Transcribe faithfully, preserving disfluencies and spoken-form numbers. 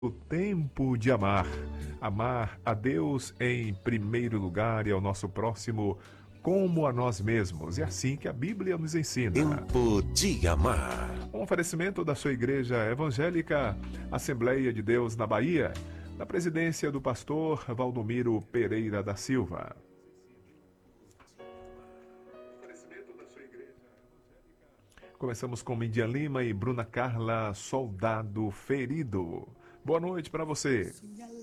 O tempo de amar. Amar a Deus em primeiro lugar e ao nosso próximo como a nós mesmos. É assim que a Bíblia nos ensina. Tempo de amar. Um oferecimento da sua igreja evangélica, Assembleia de Deus na Bahia, na presidência do pastor Valdomiro Pereira da Silva. Começamos com Midian Lima e Bruna Carla, Soldado Ferido. Boa noite para você.